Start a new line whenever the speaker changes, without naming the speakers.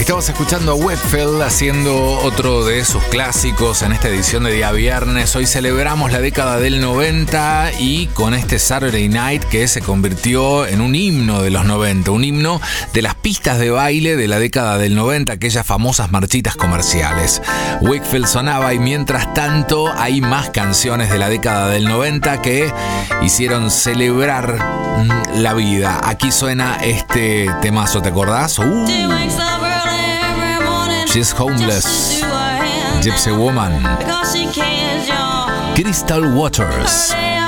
Estamos escuchando a Wakefield haciendo otro de sus clásicos en esta edición de día viernes. Hoy celebramos la década del 90 y con este Saturday Night que se convirtió en un himno de los 90, un himno de las pistas de baile de la década del 90, aquellas famosas marchitas comerciales. Wakefield sonaba y mientras tanto hay más canciones de la década del 90 que hicieron celebrar la vida. Aquí suena este temazo, ¿te acordás? She's Homeless, Gypsy Woman, Crystal Waters.